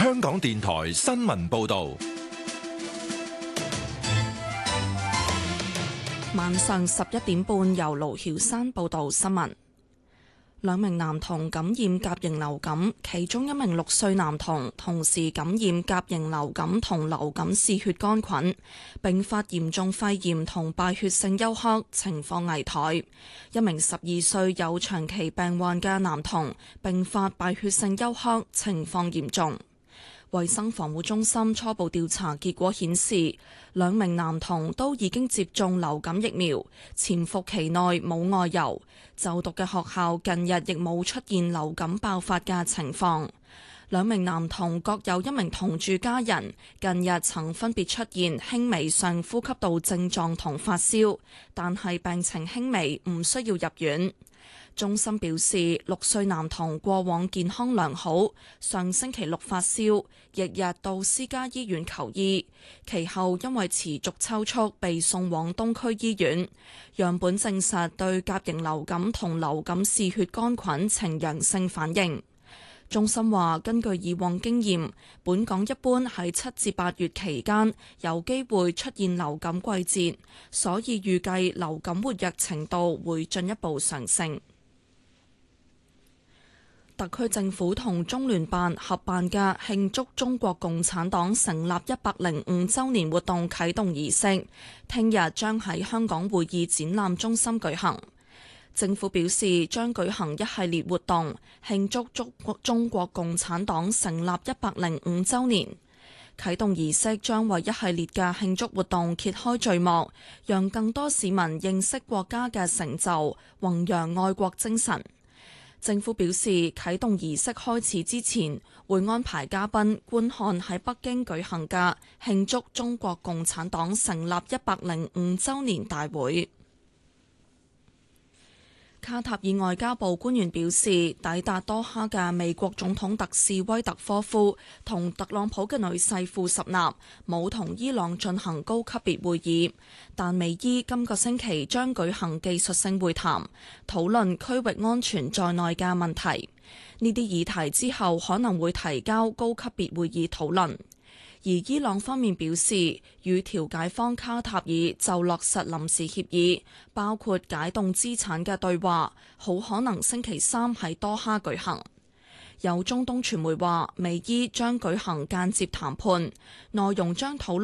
香港電台新聞報道。 晚上11點半，由盧曉山報道新聞。兩名男童感染甲型流感，其中一名6歲男童同時感染甲型流感同流感嗜血桿菌，並發嚴重肺炎同敗血性休克，情況危殆。一名12歲有長期病患嘅男童並發敗血性休克，情況嚴重。衛生防護中心初步調查結果顯示，兩名男童都已經接種流感疫苗，潛伏期內冇外遊，就讀嘅學校近日亦冇出現流感爆發嘅情況。兩名男童各有一名同住家人，近日曾分別出現輕微上呼吸道症狀同發燒，但係病情輕微，唔需要入院。中心表示，6歲男童過往健康良好，上星期6發燒，翌日到私家醫院求醫，其後因為持續抽搐被送往東區醫院，樣本證實對甲型流感同流感嗜血桿菌呈陽性反應。中心話，根據以往經驗，本港一般喺7至8月期間有機會出現流感季節，所以預計流感活躍程度會進一步上升。特區政府同中聯辦合辦嘅慶祝中國共產黨成立105週年活動啟動儀式，聽日將喺香港會議展覽中心舉行。政府表示將舉行一系列活動，慶祝中國共產黨成立105週年。啟動儀式將為一系列嘅慶祝活動揭開序幕，讓更多市民認識國家嘅成就，弘揚愛國精神。政府表示，啟動儀式開始之前，會安排嘉賓觀看喺北京舉行嘅慶祝中國共產黨成立105週年大會。卡塔爾外交部官員表示，抵達多哈嘅美國總統特使威特科夫同特朗普嘅女婿庫什納冇同伊朗進行高級別會議，但美伊今個星期將舉行技術性會談，討論區域安全在內嘅問題。呢啲議題之後可能會提交高級別會議討論。而伊朗方面表示，與調解方卡塔爾就落實臨時協議，包括解凍資產嘅對話，好可能星期3喺多哈舉行。有中東傳媒話，美伊將舉行間接談判，內容將討論